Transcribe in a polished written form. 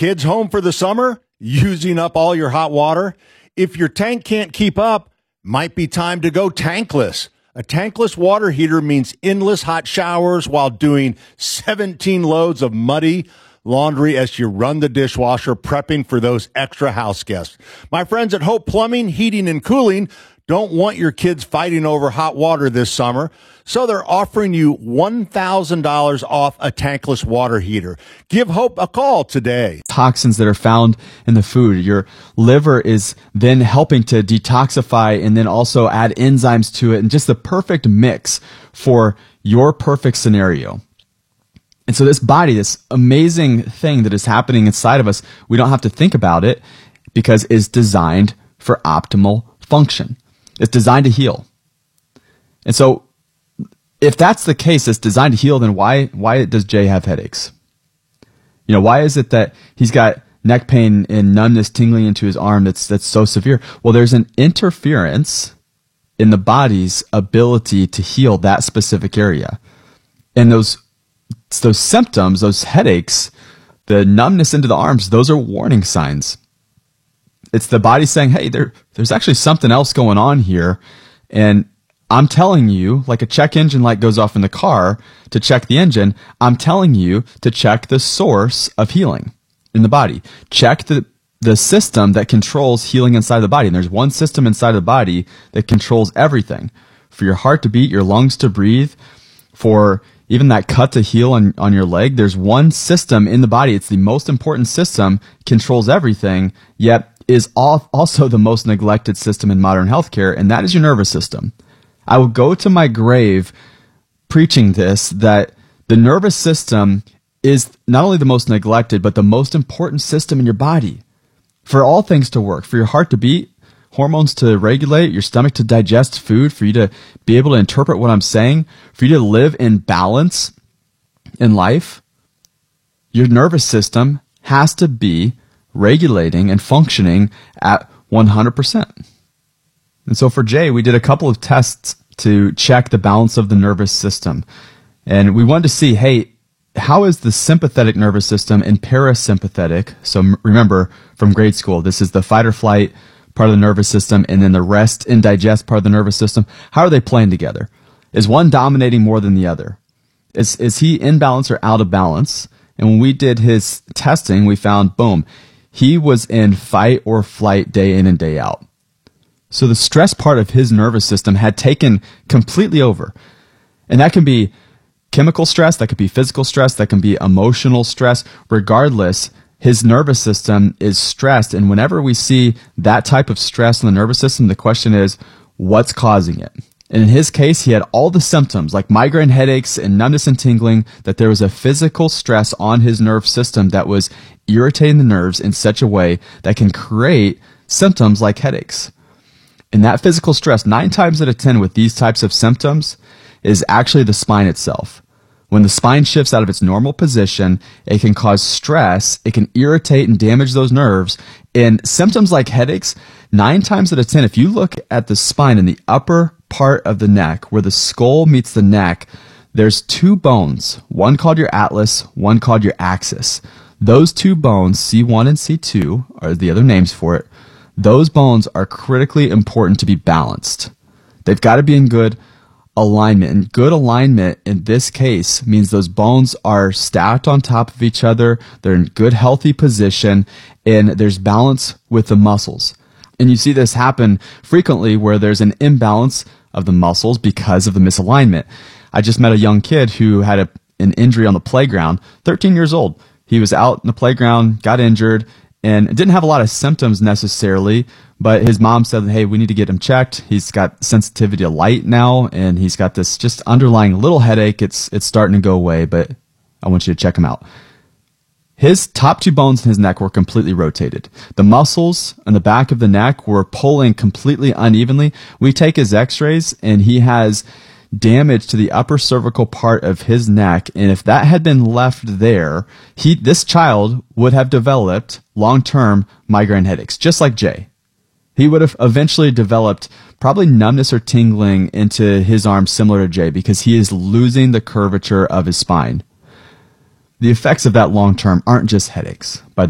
kids home for the summer? Using up all your hot water? If your tank can't keep up, might be time to go tankless. A tankless water heater means endless hot showers while doing 17 loads of muddy laundry as you run the dishwasher, prepping for those extra house guests. My friends at Hope Plumbing, Heating, and Cooling don't want your kids fighting over hot water this summer, so they're offering you $1,000 off a tankless water heater. Give Hope a call today. Toxins that are found in the food. Your liver is then helping to detoxify and then also add enzymes to it, and just the perfect mix for your perfect scenario. And so this body, this amazing thing that is happening inside of us, we don't have to think about it because it's designed for optimal function. It's designed to heal. And so if that's the case, it's designed to heal, then why does Jay have headaches? You know, why is it that he's got neck pain and numbness tingling into his arm that's so severe? Well, there's an interference in the body's ability to heal that specific area. And those symptoms, those headaches, the numbness into the arms, those are warning signs. It's the body saying, hey, there's actually something else going on here. And I'm telling you, like a check engine light goes off in the car to check the engine, I'm telling you to check the source of healing in the body. Check the system that controls healing inside the body. And there's one system inside the body that controls everything. For your heart to beat, your lungs to breathe, for even that cut to heal on your leg, there's one system in the body. It's the most important system, controls everything, yet is also the most neglected system in modern healthcare, and that is your nervous system. I will go to my grave preaching this, that the nervous system is not only the most neglected, but the most important system in your body. For all things to work, for your heart to beat, hormones to regulate, your stomach to digest food, for you to be able to interpret what I'm saying, for you to live in balance in life, your nervous system has to be regulating and functioning at 100%. And so for Jay, we did a couple of tests to check the balance of the nervous system. And we wanted to see, hey, how is the sympathetic nervous system and parasympathetic? So remember from grade school, this is the fight or flight part of the nervous system, and then the rest and digest part of the nervous system. How are they playing together? Is one dominating more than the other? Is he in balance or out of balance? And when we did his testing, we found, boom, he was in fight or flight day in and day out. So the stress part of his nervous system had taken completely over. And that can be chemical stress, that could be physical stress, that can be emotional stress. Regardless, his nervous system is stressed. And whenever we see that type of stress in the nervous system, the question is, what's causing it? And in his case, he had all the symptoms like migraine headaches and numbness and tingling, that there was a physical stress on his nerve system that was irritating the nerves in such a way that can create symptoms like headaches. And that physical stress, 9 times out of 10 with these types of symptoms, is actually the spine itself. When the spine shifts out of its normal position, it can cause stress, it can irritate and damage those nerves. And symptoms like headaches, 9 times out of 10, if you look at the spine in the upper part of the neck, where the skull meets the neck, there's 2 bones, one called your atlas, one called your axis. Those 2 bones, C1 and C2, are the other names for it. Those bones are critically important to be balanced. They've got to be in good alignment. And good alignment in this case means those bones are stacked on top of each other, they're in good healthy position, and there's balance with the muscles. And you see this happen frequently where there's an imbalance of the muscles because of the misalignment. I just met a young kid who had an injury on the playground, 13 years old. He was out in the playground, got injured, and didn't have a lot of symptoms necessarily, but his mom said, hey, we need to get him checked. He's got sensitivity to light now, and he's got this just underlying little headache. It's starting to go away, but I want you to check him out. His top 2 bones in his neck were completely rotated. The muscles on the back of the neck were pulling completely unevenly. We take his x-rays, and he has damage to the upper cervical part of his neck, and if that had been left there, this child would have developed long-term migraine headaches, just like Jay. He would have eventually developed probably numbness or tingling into his arm similar to Jay, because he is losing the curvature of his spine. The effects of that long-term aren't just headaches, by the